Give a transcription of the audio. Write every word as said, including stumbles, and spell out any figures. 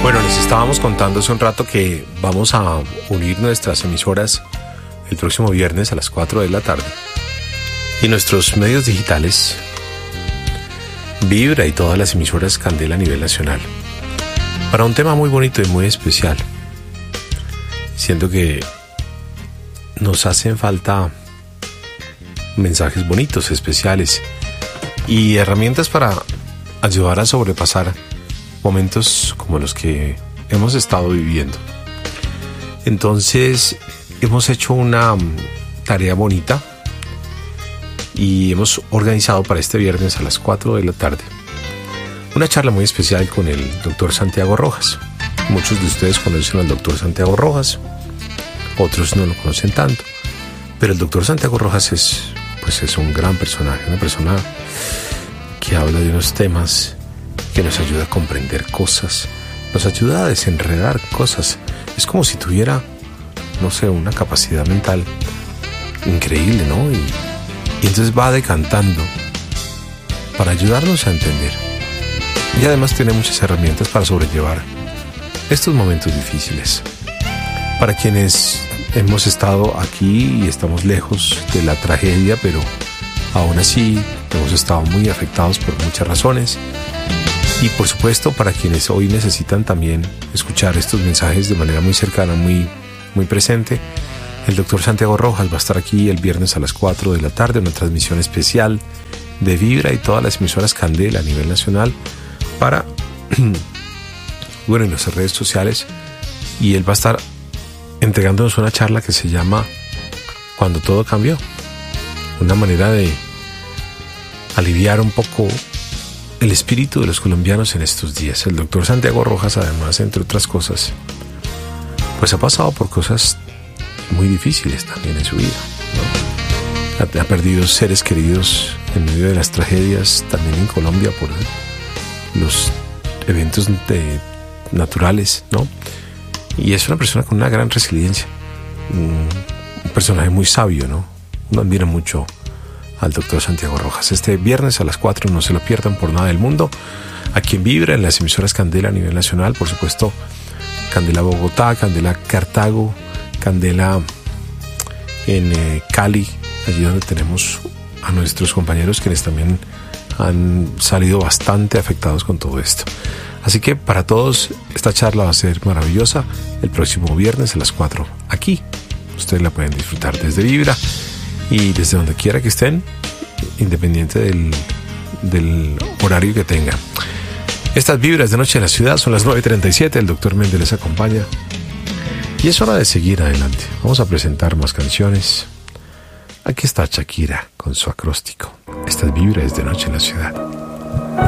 Bueno, les estábamos contando hace un rato que vamos a unir nuestras emisoras el próximo viernes a las cuatro de la tarde. Y nuestros medios digitales, Vibra y todas las emisoras Candela a nivel nacional, para un tema muy bonito y muy especial. Siento que nos hacen falta mensajes bonitos, especiales y herramientas para ayudar a sobrepasar momentos como los que hemos estado viviendo. Entonces hemos hecho una tarea bonita y hemos organizado para este viernes a las cuatro de la tarde una charla muy especial con el doctor Santiago Rojas. Muchos de ustedes conocen al doctor Santiago Rojas, otros no lo conocen tanto, pero el doctor Santiago Rojas es, pues es un gran personaje, una persona que habla de unos temas que nos ayuda a comprender cosas, nos ayuda a desenredar cosas. Es como si tuviera, no sé, una capacidad mental increíble, ¿no? Y, y entonces va decantando para ayudarnos a entender. Y además tiene muchas herramientas para sobrellevar estos momentos difíciles. Para quienes hemos estado aquí y estamos lejos de la tragedia, pero aún así hemos estado muy afectados por muchas razones. Y por supuesto para quienes hoy necesitan también escuchar estos mensajes de manera muy cercana, muy, muy presente, el doctor Santiago Rojas va a estar aquí el viernes a las cuatro de la tarde en una transmisión especial de Vibra y todas las emisoras Candela a nivel nacional para, bueno, en nuestras redes sociales, y él va a estar entregándonos una charla que se llama Cuando todo cambió, una manera de aliviar un poco el espíritu de los colombianos en estos días. El doctor Santiago Rojas, además, entre otras cosas, pues ha pasado por cosas muy difíciles también en su vida, ¿no? Ha, ha perdido seres queridos en medio de las tragedias, también en Colombia por los eventos de, naturales, ¿no? Y es una persona con una gran resiliencia, un, un personaje muy sabio, ¿no? Uno admira mucho al doctor Santiago Rojas. Este viernes a las cuatro, no se lo pierdan por nada del mundo, aquí en Vibra, en las emisoras Candela a nivel nacional, por supuesto, Candela Bogotá, Candela Cartago, Candela en eh, Cali, allí donde tenemos a nuestros compañeros quienes también han salido bastante afectados con todo esto. Así que para todos esta charla va a ser maravillosa el próximo viernes a las cuatro, aquí ustedes la pueden disfrutar desde Vibra y desde donde quiera que estén, independiente del, del horario que tengan. Estas Vibras de Noche en la Ciudad son las nueve y treinta y siete, el doctor Méndez les acompaña y es hora de seguir adelante. Vamos a presentar más canciones. Aquí está Shakira con su acróstico. Estas Vibras de Noche en la Ciudad.